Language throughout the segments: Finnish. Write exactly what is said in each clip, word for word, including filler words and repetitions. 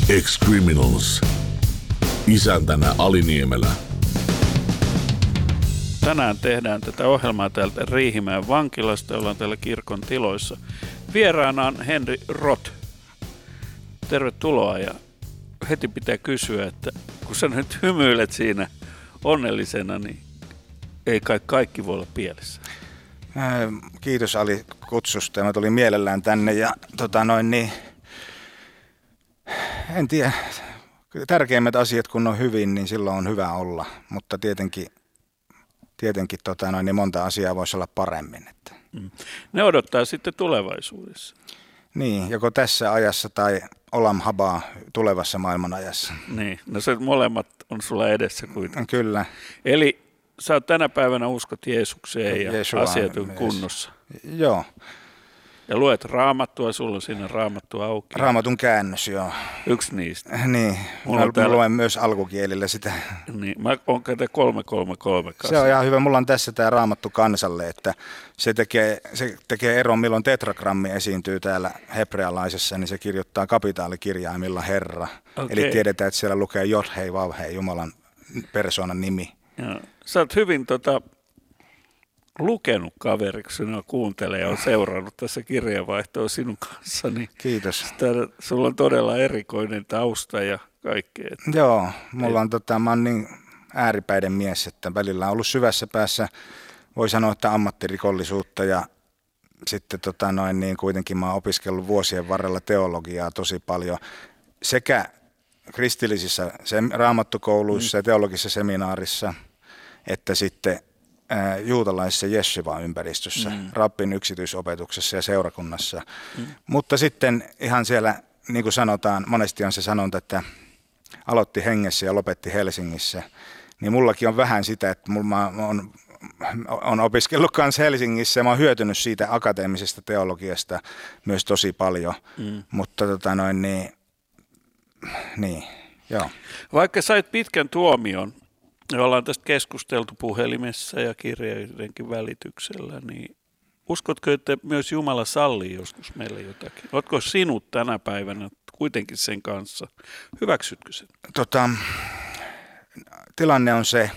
Ex-Criminals. Isäntänä Ali Niemelä. Tänään tehdään tätä ohjelmaa täältä Riihimäen vankilasta, ollaan täällä kirkon tiloissa. Vieraana on Henri Roth. Tervetuloa, ja heti pitää kysyä, että kun sä nyt hymyilet siinä onnellisena, niin ei kai kaikki voi olla pielessä. Kiitos Ali kutsusta. Mä tulin mielellään tänne ja tota noin niin, en tiedä, tärkeimmät asiat kun on hyvin, niin silloin on hyvä olla, mutta tietenkin, tietenkin tota noin, niin monta asiaa voisi olla paremmin. Että. Mm. Ne odottaa sitten tulevaisuudessa. Niin, joko tässä ajassa tai olam habaa tulevassa maailmanajassa. Niin, no se molemmat on sulla edessä kuitenkin. Kyllä. Eli sä oot tänä päivänä uskot Jeesukseen ja Jeesua, asiat on mies. kunnossa. Joo. Ja luet Raamattua, sulla on siinä Raamattu auki. Raamatun käännös, joo. Yksi niistä. Niin, Mulla mä on täällä... luen myös alkukielillä sitä. Niin, mä oon käytä kolme kolme kolme kanssa. Se on ihan hyvä. Mulla on tässä tämä Raamattu kansalle, että se tekee, se tekee eron, milloin tetragrammi esiintyy täällä hebrealaisessa, niin se kirjoittaa kapitaalikirjaimilla Herra. Okay. Eli tiedetään, että siellä lukee Jod hei vav hei, Jumalan persoonan nimi. Joo. Sä oot hyvin tota, lukenut kaveriksi, kun kuuntelee ja on seurannut tässä kirjeenvaihtoa sinun kanssa. Niin Kiitos. Täällä, sulla on todella erikoinen tausta ja kaikkea. Joo, mulla on, tota, mä oon niin ääripäiden mies, että välillä on ollut syvässä päässä, voi sanoa, että ammattirikollisuutta ja sitten tota, noin, niin kuitenkin mä oon opiskellut vuosien varrella teologiaa tosi paljon sekä kristillisissä raamattukouluissa ja teologisessa seminaarissa, että sitten ää, juutalaisessa Jeshiva-ympäristössä, mm. rabbin yksityisopetuksessa ja seurakunnassa. Mm. Mutta sitten ihan siellä, niin kuin sanotaan, monesti on se sanonta, että aloitti hengessä ja lopetti Helsingissä, niin mullakin on vähän sitä, että mulla on, on opiskellut kanssa Helsingissä ja mä oon hyötynyt siitä akateemisesta teologiasta myös tosi paljon, mm. mutta tota noin niin, Niin, joo. Vaikka sait pitkän tuomion, ja ollaan tästä keskusteltu puhelimessa ja kirjeidenkin välityksellä, niin uskotko, että myös Jumala sallii joskus meille jotakin? Oletko sinut tänä päivänä kuitenkin sen kanssa? Hyväksytkö sen? Tota, tilanne on se,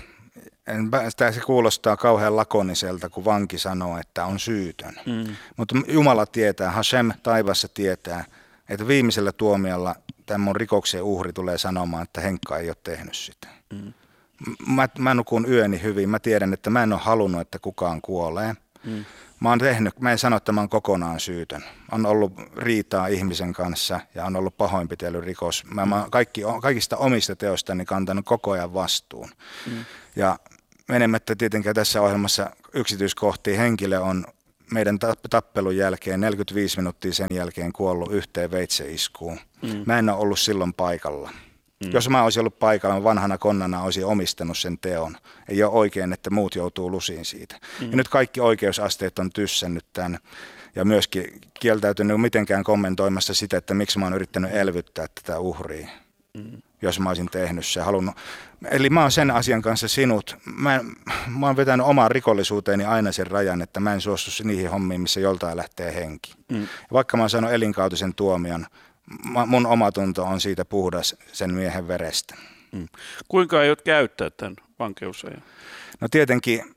että se kuulostaa kauhean lakoniselta, kun vanki sanoo, että on syytön. Mm. Mutta Jumala tietää, Hashem taivassa tietää, että viimeisellä tuomiolla tämän mun rikoksen uhri tulee sanomaan, että Henkka ei ole tehnyt sitä. Mm. Mä, mä nukun yöni hyvin. Mä tiedän, että mä en ole halunnut, että kukaan kuolee. Mm. Mä oon tehnyt, mä en sano, että mä oon kokonaan syytön. On ollut riitaa ihmisen kanssa ja on ollut pahoinpitelyrikos. Mä, mä oon kaikki, kaikista omista teostani kantanut koko ajan vastuun. Mm. Ja menemättä tietenkään tässä ohjelmassa yksityiskohtiin, henkilö on meidän tappelun jälkeen neljäkymmentäviisi minuuttia sen jälkeen kuollut yhteen veitseiskuun. Mm. Mä en ole ollut silloin paikalla. Mm. Jos mä olisin ollut paikalla, mä vanhana konnana olisin omistanut sen teon. Ei ole oikein, että muut joutuu lusiin siitä. Mm. Ja nyt kaikki oikeusasteet on tyssännyt tämän ja myöskin kieltäytynyt mitenkään kommentoimassa sitä, että miksi mä oon yrittänyt elvyttää tätä uhria. Mm. Jos mä olisin tehnyt se, halunnut. Eli mä oon sen asian kanssa sinut. Mä, mä oon vetänyt omaan rikollisuuteeni aina sen rajan, että mä en suostu niihin hommiin, missä joltain lähtee henki. Mm. Vaikka mä oon saanut elinkautisen tuomion, mun omatunto on siitä puhdas sen miehen verestä. Mm. Kuinka aiot käyttää tämän vankeusajan? No tietenkin,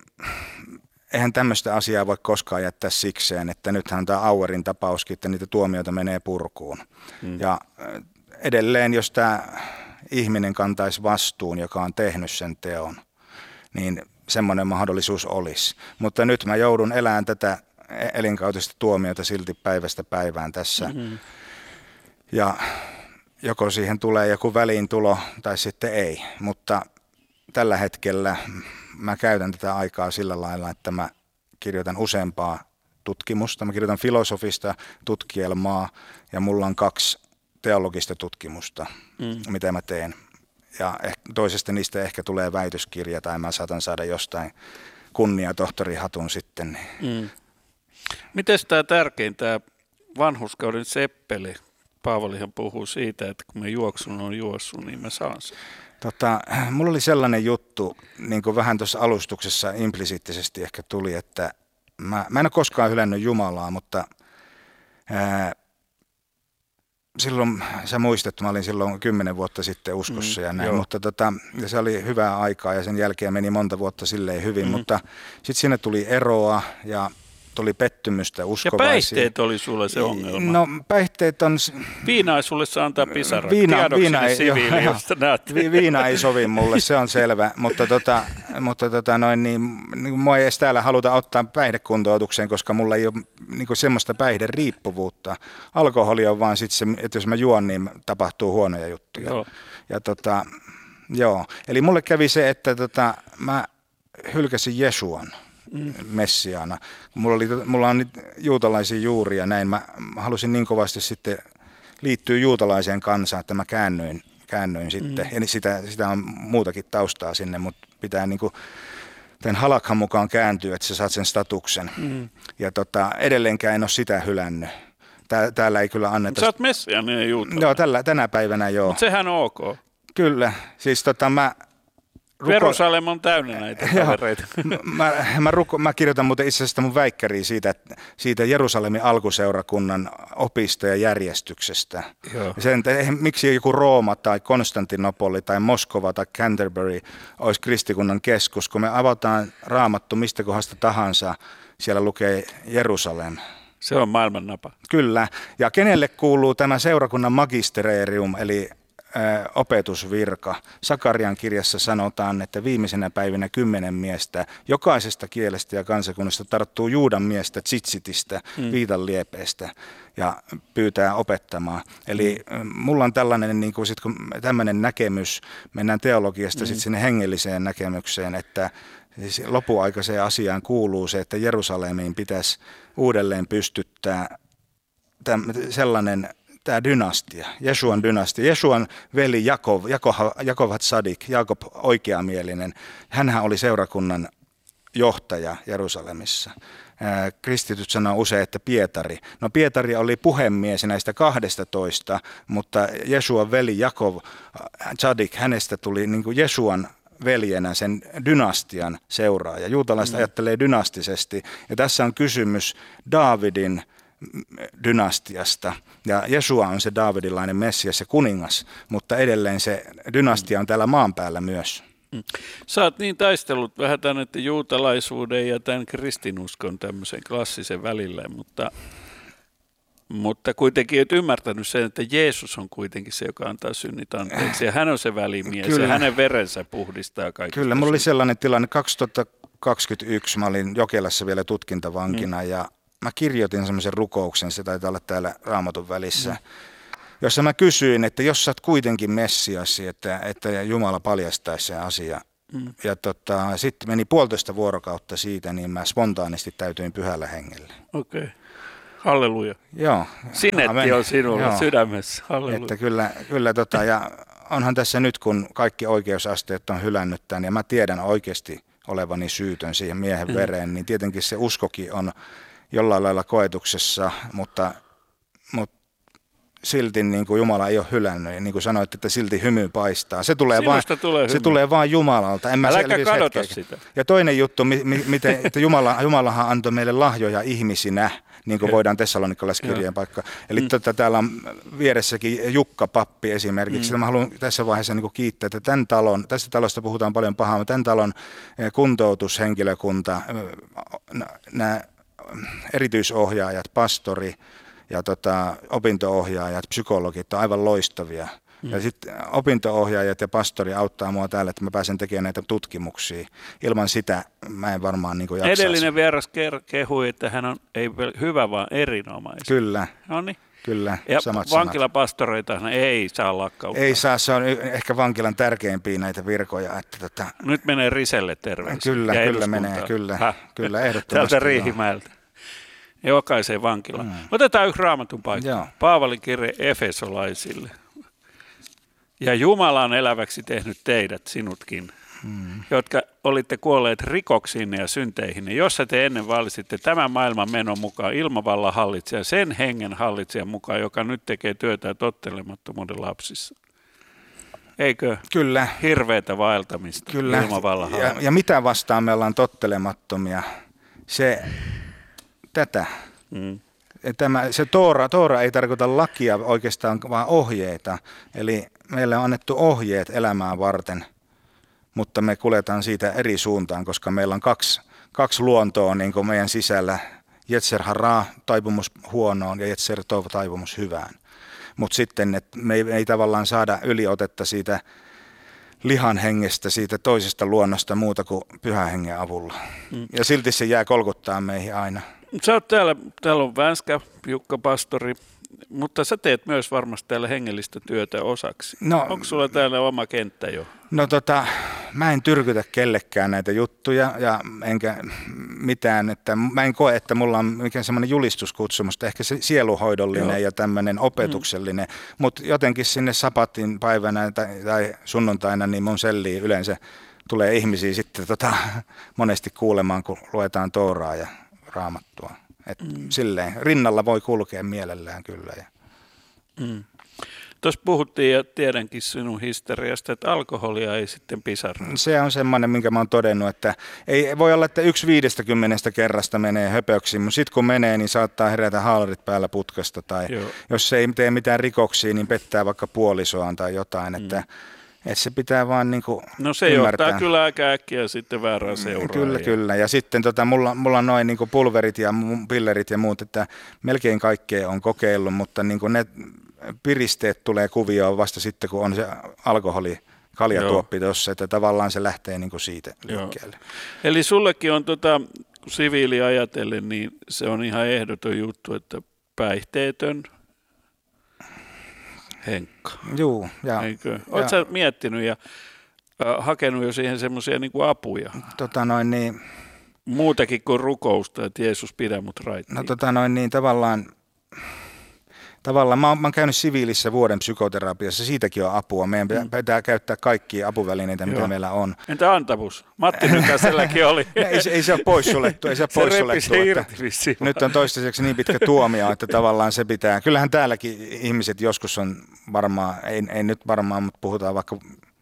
eihän tämmöistä asiaa voi koskaan jättää sikseen, että nythän tämä Auerin tapauskin, että niitä tuomioita menee purkuun. Mm. Ja edelleen, jos tämä ihminen kantaisi vastuun, joka on tehnyt sen teon, niin semmoinen mahdollisuus olisi. Mutta nyt mä joudun elämään tätä elinkautista tuomiota silti päivästä päivään tässä. Mm-hmm. Ja joko siihen tulee joku väliintulo tai sitten ei. Mutta tällä hetkellä mä käytän tätä aikaa sillä lailla, että mä kirjoitan useampaa tutkimusta. Mä kirjoitan filosofista tutkielmaa ja mulla on kaksi teologista tutkimusta, mm. mitä mä teen. Ja toisesta niistä ehkä tulee väitöskirja tai mä saatan saada jostain kunniatohtorihatun sitten. Mm. Miten tämä tärkein, tämä vanhurskauden seppeli? Paavalihan puhuu siitä, että kun mä juoksun on juossut, niin mä saan sen. Tota, mulla oli sellainen juttu, niin kuin vähän tuossa alustuksessa implisiittisesti ehkä tuli, että mä, mä en ole koskaan hylännyt Jumalaa, mutta ää, silloin, sä muistat, mä olin silloin kymmenen vuotta sitten uskossa mm, ja näin, joo. mutta tota, ja se oli hyvää aikaa ja sen jälkeen meni monta vuotta silleen hyvin, mm. mutta sitten siinä tuli eroa ja tuli pettymystä uskovaisiin. Ja päihteet oli sulle se ongelma. No päihteet on... Viina ei sulle saa antaa pisara. Viina, viina, ei, siviili, jo, josta näet. Viina ei sovi mulle, se on selvä, mutta, tota, mutta tota noin, niin, niin, mua ei edes täällä haluta ottaa päihdekuntoutukseen, koska mulla ei ole niin kuin semmoista päihderiippuvuutta. Alkoholi on vaan sitten se, että jos mä juon, niin tapahtuu huonoja juttuja. Joo. Ja tota, joo. Eli mulle kävi se, että tota, mä hylkäsin Jesuan. Mm. Messiaana. Mulla, oli, mulla on nyt juutalaisia juuria näin. Mä halusin niin kovasti sitten liittyä juutalaiseen kansaan, että mä käännyin, käännyin sitten. Mm. Ja sitä, sitä on muutakin taustaa sinne, mutta pitää niin kuin tämän halakhan mukaan kääntyä, että sä saat sen statuksen. Mm. Ja tota, edelleenkään en ole sitä hylännyt. Tää, täällä ei kyllä anneta... Sä oot messiaaninen juutalainen. Joo, tällä, tänä päivänä joo. Mutta sehän on ok. Kyllä. Siis tota mä... Ruko... Jerusalem on täynnä näitä kavereita. mä, mä, ruko, mä kirjoitan muuten itse asiassa mun väikkäriä siitä, siitä Jerusalemin alkuseurakunnan opista ja järjestyksestä. Sen, miksi joku Rooma tai Konstantinopoli tai Moskova tai Canterbury olisi kristikunnan keskus, kun me avataan Raamattu mistä kohdasta tahansa, siellä lukee Jerusalem. Se on maailman napa. Kyllä. Ja kenelle kuuluu tämä seurakunnan magistereerium, eli opetusvirka. Sakarian kirjassa sanotaan, että viimeisenä päivinä kymmenen miestä jokaisesta kielestä ja kansakunnasta tarttuu Juudan miestä Tsitsitistä, mm. viitan liepeestä ja pyytää opettamaan. Eli mm. mulla on tällainen, niin kuin sit, kun tämmöinen näkemys, mennään teologiasta mm. sit sinne hengelliseen näkemykseen, että siis lopuaikaiseen asiaan kuuluu se, että Jerusalemiin pitäisi uudelleen pystyttää täm, sellainen tämä dynastia, Jesuan dynastia. Jesuan veli Jakov, Jakov, Jakov Hatsadik, Jaakob oikeamielinen, hänhän oli seurakunnan johtaja Jerusalemissa. Kristityt sanoo usein, että Pietari. No Pietari oli puhemies näistä kahdesta toista, mutta Jesuan veli Jakov Hatsadik, hänestä tuli niin kuin Jesuan veljenä sen dynastian seuraaja. Juutalaiset mm. ajattelee dynastisesti ja tässä on kysymys Daavidin dynastiasta. Ja Jesua on se daavidilainen Messias ja kuningas, mutta edelleen se dynastia on täällä maan päällä myös. Sä oot niin taistellut vähän tämän että juutalaisuuden ja tämän kristinuskon tämmöisen klassisen välillä, mutta, mutta kuitenkin et ymmärtänyt sen, että Jeesus on kuitenkin se, joka antaa synnit anteeksi. Ja hän on se välimies Kyllä. ja hänen verensä puhdistaa kaikki. Kyllä, mulla oli sellainen tilanne. kaksituhattakaksikymmentäyksi mä olin Jokelassa vielä tutkintavankina mm. ja mä kirjoitin semmoisen rukouksen, se taitaa olla täällä Raamatun välissä, mm. jossa mä kysyin, että jos sä oot kuitenkin Messiasi, että, että Jumala paljastaisi sen asia. Mm. Ja tota, sitten meni puolitoista vuorokautta siitä, niin mä spontaanisti täytyin pyhällä hengellä. Okei. Okay. Halleluja. Joo. Sinetti Amen. On sinulla Joo. sydämessä. Halleluja. Että kyllä, kyllä tota, ja onhan tässä nyt, kun kaikki oikeusasteet on hylännyt tämän, ja mä tiedän oikeasti olevani syytön siihen miehen mm. vereen, niin tietenkin se uskokin on jollain lailla koetuksessa, mutta, mutta silti niin kuin Jumala ei ole hylännyt. Ja niin kuin sanoit, että silti hymy paistaa. Se tulee, vaan, tulee, se tulee vaan Jumalalta. En mä Äläkä kadota sitä. Ja toinen juttu, miten, että Jumala, Jumalahan antoi meille lahjoja ihmisinä, niin kuin voidaan Tessalonikalaiskirjeen paikka. Eli mm. tota, täällä on vieressäkin Jukka Pappi esimerkiksi. Mm. Mä haluan tässä vaiheessa niin kuin kiittää, että tämän talon, tästä talosta puhutaan paljon pahaa, mutta tämän talon kuntoutushenkilökunta, nämä erityisohjaajat, pastori ja tota, opinto-ohjaajat, psykologit on aivan loistavia. Mm. Ja sitten opinto-ohjaajat ja pastori auttaa mua täällä, että mä pääsen tekemään näitä tutkimuksia. Ilman sitä mä en varmaan niin jaksaisi. Edellinen vieras kehui, että hän on ei hyvä, vaan erinomainen. Kyllä. Noniin. Kyllä, ja samat vankilapastoreita ei saa lakkauttaa. Ei saa, se on ehkä vankilan tärkeimpiä näitä virkoja. Että tota... Nyt menee Riselle terveisiä. Kyllä, kyllä menee, kyllä, Häh. kyllä ehdottomasti. Täältä Riihimäeltä. Jokaiseen vankilaan. Mm. Otetaan yksi Raamatun paikka. Joo. Paavalin kirje Efesolaisille. Ja Jumala on eläväksi tehnyt teidät, sinutkin, mm. jotka olitte kuolleet rikoksiinne ja synteihinne, jossa te ennen valisitte tämän maailman menon mukaan ilmavallan hallitsija, sen hengen hallitsijan mukaan, joka nyt tekee työtä tottelemattomuuden lapsissa. Eikö? Kyllä. Hirveätä vaeltamista Kyllä. ilmavallan ja, ja mitä vastaan me ollaan tottelemattomia? Se, tätä. Mm. tämä, se Toora, Toora ei tarkoita lakia oikeastaan, vaan ohjeita. Eli meille on annettu ohjeet elämää varten, mutta me kuljetaan siitä eri suuntaan, koska meillä on kaksi, kaksi luontoa niin kuin meidän sisällä. Jetser hara, taipumus huonoon, ja Jetser tov, taipumus hyvään. Mutta sitten, että me ei, me ei tavallaan saada yliotetta siitä lihan hengestä, siitä toisesta luonnosta muuta kuin pyhän hengen avulla. Mm. Ja silti se jää kolkuttaa meihin aina. Sä oot täällä, täällä on Vänskä, Jukka pastori, mutta sä teet myös varmasti täällä hengellistä työtä osaksi. No, onko sulla täällä oma kenttä jo? No tota, mä en tyrkytä kellekään näitä juttuja ja enkä mitään, että mä en koe, että mulla on mikään semmoinen julistuskutsumus, ehkä se sieluhoidollinen Joo. ja tämmöinen opetuksellinen, mm. mutta jotenkin sinne sapatin päivänä tai, tai sunnuntaina niin mun selliin yleensä tulee ihmisiä sitten tota, monesti kuulemaan, kun luetaan Tooraa ja Raamattua. Et mm. silleen rinnalla voi kulkea mielellään kyllä. Ja. Mm. Tuossa puhuttiin ja tiedänkin sinun historiasta, että alkoholia ei sitten pisarra. Se on semmoinen, minkä mä oon todennut, että ei voi olla, että yksi viidestäkymmenestä kerrasta menee höpöksi, mutta sitten kun menee, niin saattaa herätä haalarit päällä putkasta tai Joo. jos se ei tee mitään rikoksia, niin pettää vaikka puolisoaan tai jotain, että mm. Että se pitää vaan niinku No se ymmärtää. Johtaa kyllä aika äkkiä sitten väärään seuraan. Kyllä, ja... kyllä. Ja sitten tota, mulla, mulla on noin niinku pulverit ja pillerit ja muut, että melkein kaikkea on kokeillut, mutta niinku ne piristeet tulee kuvioon vasta sitten, kun on se alkoholi, kaljatuoppi tuossa, että tavallaan se lähtee niinku siitä liikkeelle. Eli sullekin on tota, siviili ajatellen, niin se on ihan ehdoton juttu, että päihteetön Henkka. Juu, ja. Eikö? Oletko sä miettinyt ja äh, hakenut jo siihen semmoisia niin kuin apuja? Tota noin niin. Muutakin kuin rukousta, että Jeesus pidä mut raittiin. No tota noin niin, tavallaan, tavallaan mä, oon, mä oon käynyt siviilissä vuoden psykoterapiassa, siitäkin on apua. Meidän pitää, mm. pitää käyttää kaikkia apuvälineitä, mitä Joo. meillä on. Entä antavuus? Matti Nykäselläkin oli. ei, se, ei se ole poissuljettu. Ei se, se poissuljettu, se nyt on toistaiseksi niin pitkä tuomio, että tavallaan se pitää. Kyllähän täälläkin ihmiset joskus on varmaan, ei, ei nyt varmaan, mutta puhutaan vaikka,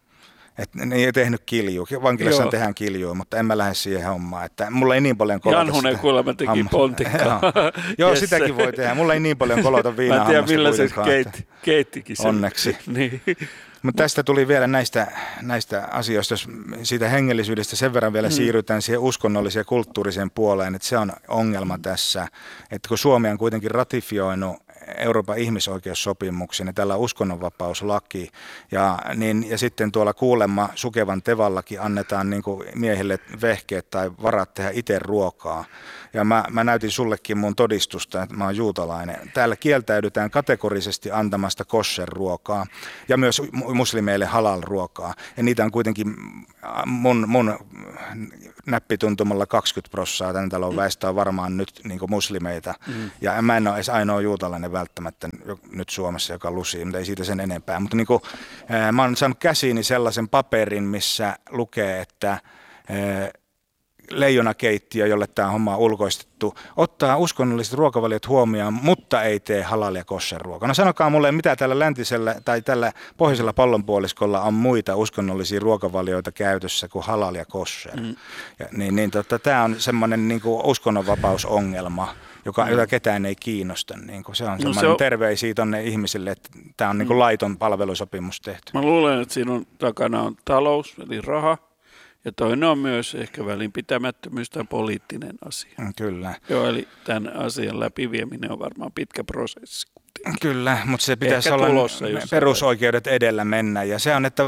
että ne ei tehnyt kiljua. Vankilassa tehdään kiljua, mutta en mä lähde siihen hommaan. Että mulla ei niin paljon kolota Janhunen kuulemma teki pontikkaa. Joo, yes. sitäkin voi tehdä. Mulla ei niin paljon kolota viinahammasta. Mä tiedän, millä se keit, keittikin sen. Onneksi. niin. Mutta tästä tuli vielä näistä, näistä asioista, jos siitä hengellisyydestä sen verran vielä mm. siirrytään siihen uskonnolliseen ja kulttuuriseen puoleen, että se on ongelma tässä, että kun Suomi on kuitenkin ratifioinut Euroopan ihmisoikeussopimuksen ja tällä uskonnonvapauslaki ja, niin, ja sitten tuolla kuulemma Sukevan Tevallakin annetaan niin kuin miehille vehkeet tai varat tehdä itse ruokaa. Ja mä, mä näytin sullekin mun todistusta, että mä oon juutalainen. Täällä kieltäydytään kategorisesti antamasta kosher-ruokaa ja myös muslimeille halal-ruokaa. Ja niitä on kuitenkin mun, mun näppituntumalla kaksikymmentä prosenttia tämän talon väestö on varmaan nyt niin kuin muslimeita. Mm. Ja mä en ole edes ainoa juutalainen välttämättä nyt Suomessa, joka lusii, mutta ei siitä sen enempää. Mutta niin kuin, ää, mä oon saanut käsiini sellaisen paperin, missä lukee, että ää, leijonakeittiö, jolle tämä homma on ulkoistettu, ottaa uskonnolliset ruokavaliot huomioon, mutta ei tee halal- ja kosher-ruokaa. No sanokaa mulle, mitä tällä läntisellä tai tällä pohjoisella pallonpuoliskolla on muita uskonnollisia ruokavalioita käytössä kuin halal ja kosher. Mm. Ja, niin, niin, tota, tämä on semmoinen niin kuin uskonnonvapausongelma, joka, mm. jota ketään ei kiinnosta. Niin kuin se on semmoinen no se on... terveisiä tuonne ihmisille, että tämä on niin kuin laiton palvelusopimus tehty. Mä luulen, että siinä on, takana on talous, eli raha. Ja toinen on myös ehkä välinpitämättömyys tai poliittinen asia. Kyllä. Joo, eli tämän asian läpivieminen on varmaan pitkä prosessi. Kyllä, mutta se pitäisi ehkä olla perusoikeudet edellä mennä. Ja se on, että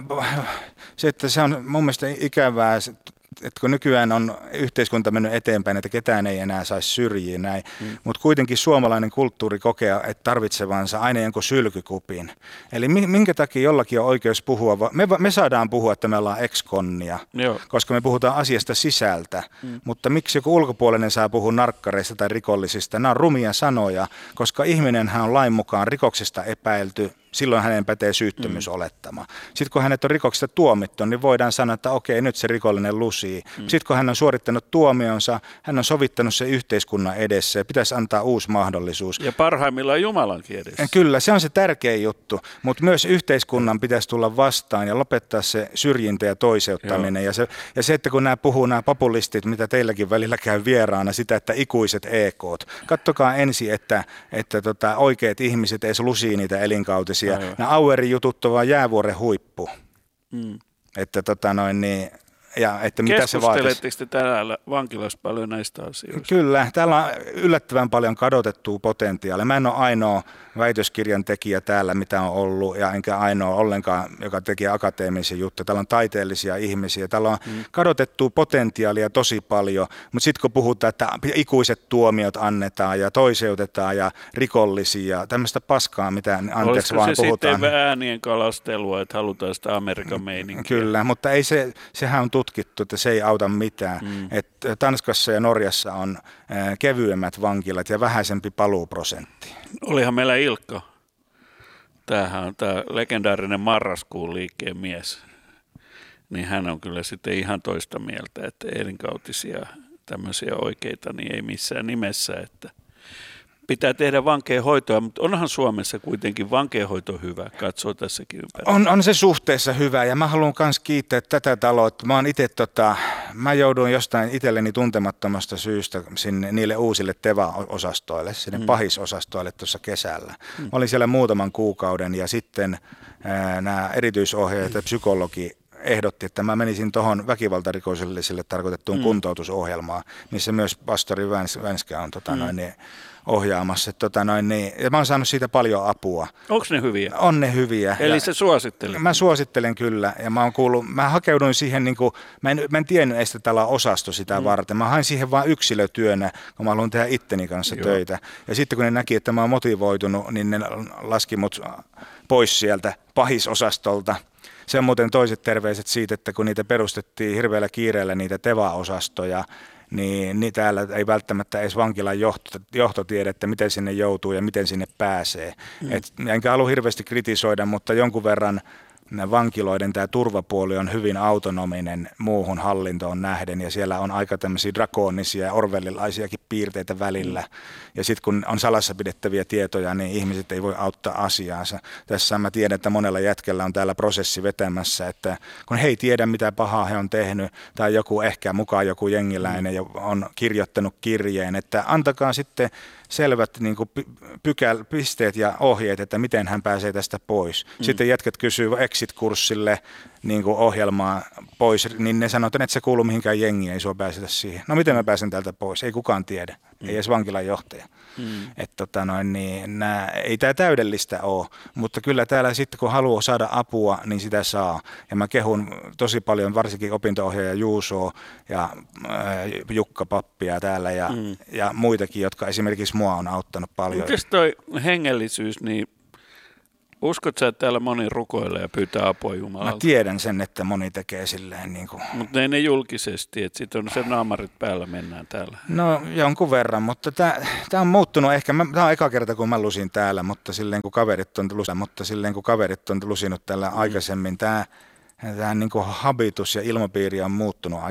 se, että se on mun mielestä ikävää, että kun nykyään on yhteiskunta mennyt eteenpäin, että ketään ei enää saisi syrjiä näin, mm. mutta kuitenkin suomalainen kulttuuri kokee, että tarvitsevansa aina jonkun sylkykupin. Eli minkä takia jollakin on oikeus puhua, me, me saadaan puhua, että me ollaan ex-konnia, Joo. koska me puhutaan asiasta sisältä, mm. mutta miksi joku ulkopuolinen saa puhua narkkareista tai rikollisista? Nämä on rumia sanoja, koska ihminenhän on lain mukaan rikoksesta epäilty Silloin hänen pätee syyttömyysolettama. Sitten kun hänet on rikoksesta tuomittu, niin voidaan sanoa, että okei, nyt se rikollinen lusii. Mm. Sitten kun hän on suorittanut tuomionsa, hän on sovittanut se yhteiskunnan edessä ja pitäisi antaa uusi mahdollisuus. Ja parhaimmillaan Jumalankin edessä. Kyllä, se on se tärkeä juttu, mutta myös yhteiskunnan pitäisi tulla vastaan ja lopettaa se syrjintä ja toiseuttaminen. Ja se, ja se, että kun nämä puhuu nämä populistit, mitä teilläkin välillä käy vieraana, sitä, että ikuiset E K:t. Kattokaa ensin, että, että tota, oikeat ihmiset edes lusii niitä elinkautisia. Aivan. Nämä Auerin jutut on vaan jäävuoren huippu. Mm. Että tota noin niin... Ja, että mitä se vaatisi. Keskusteletteko te täällä vankilassa paljon näistä asioista? Kyllä, täällä on yllättävän paljon kadotettua potentiaalia. Mä en ole ainoa väitöskirjan tekijä täällä, mitä on ollut, ja enkä ainoa ollenkaan, joka tekee akateemisia juttuja. Täällä on taiteellisia ihmisiä, täällä on hmm. kadotettua potentiaalia tosi paljon, mutta sitten kun puhutaan, että ikuiset tuomiot annetaan ja toiseutetaan ja rikollisia, tämmöistä paskaa, mitä anteeksi Olisiko vaan se puhutaan. Sitten äänien kalastelua, että halutaan sitä Amerikan meininkiä? Kyllä, mutta ei se, sehän on tutkittu, että se ei auta mitään. Hmm. Että Tanskassa ja Norjassa on äh, kevyemmät vankilat ja vähäisempi paluuprosentti. Olihan meillä Ilkka. Tämähän on tämä legendaarinen marraskuun liikkeen mies. Niin hän on kyllä sitten ihan toista mieltä, että elinkautisia tämmöisiä oikeita niin ei missään nimessä, että pitää tehdä vankeenhoitoa, mutta onhan Suomessa kuitenkin vankeenhoito hyvä, katsoo tässäkin ympäri. On, on se suhteessa hyvä ja mä haluan myös kiittää tätä taloa, että mä oon itse tota, mä jouduin jostain itselleni tuntemattomasta syystä sinne niille uusille Teva-osastoille, sinne mm. pahisosastoille tuossa kesällä. Mm. Mä olin siellä muutaman kuukauden ja sitten ää, nämä erityisohjaajat ja psykologi ehdotti, että mä menisin tuohon väkivaltarikollisille tarkoitettuun mm. kuntoutusohjelmaan, missä myös pastori Vänskä on tota, mm. noin, niin, ohjaamassa. Tota, noin, niin, ja mä oon saanut siitä paljon apua. Onko ne hyviä? On ne hyviä. Eli ja se suosittelee? Mä suosittelen kyllä. Ja mä oon kuullut, mä hakeuduin siihen, niin kuin, mä, en, mä en tiennyt, että täällä on osasto sitä mm. varten. Mä hain siihen vain yksilötyönä, kun mä haluan tehdä itteni kanssa Joo. töitä. Ja sitten kun ne näki, että mä oon motivoitunut, niin ne laski mut pois sieltä pahisosastolta. Se on muuten toiset terveiset siitä, että kun niitä perustettiin hirveällä kiireellä niitä Teva-osastoja, niin, niin täällä ei välttämättä edes vankilan johto, johto tiedä, että miten sinne joutuu ja miten sinne pääsee. Mm. Et, enkä halua hirveästi kritisoida, mutta jonkun verran vankiloiden tämä turvapuoli on hyvin autonominen muuhun hallintoon nähden ja siellä on aika tämmöisiä drakoonisia ja orwellilaisiakin piirteitä välillä. Mm. Ja sitten kun on salassa pidettäviä tietoja, niin ihmiset ei voi auttaa asiaansa. Tässä mä tiedän, että monella jätkellä on täällä prosessi vetämässä, että kun he ei tiedä mitä pahaa he on tehnyt tai joku ehkä mukaan joku jengiläinen mm. on kirjoittanut kirjeen, että antakaa sitten selvät niin kuin pykäl, pisteet ja ohjeet, että miten hän pääsee tästä pois. Mm. Sitten jätkät kysyy exit-kurssille niin kuin ohjelmaa pois, niin ne sanoo, että et se kuulu mihinkään jengiin, ei sua pääsetä siihen. No miten mä pääsen täältä pois? Ei kukaan tiedä, mm. ei edes vankilan johtaja. Mm. Että tota noin, niin, nää, ei tämä täydellistä ole, mutta kyllä täällä sitten kun haluaa saada apua, niin sitä saa. Ja mä kehun tosi paljon, varsinkin opinto-ohjaaja Juusoa ja äh, Jukka Pappia täällä ja, mm. ja muitakin, jotka esimerkiksi mua on auttanut paljon. Mites toi hengellisyys, niin uskot sä, että täällä moni rukoilee ja pyytää apua Jumalalta? Mä tiedän sen, että moni tekee silleen niin kuin. Mutta ei ne julkisesti, että sitten on se naamarit päällä mennään täällä. No jonkun verran, mutta tämä on muuttunut ehkä. Tämä on eka kerta, kun mä lusin täällä, mutta silleen kun kaverit on lusinut, mutta silleen kun kaverit on lusinut täällä mm. aikaisemmin, tämä Tämä niin kuin habitus ja ilmapiiri on muuttunut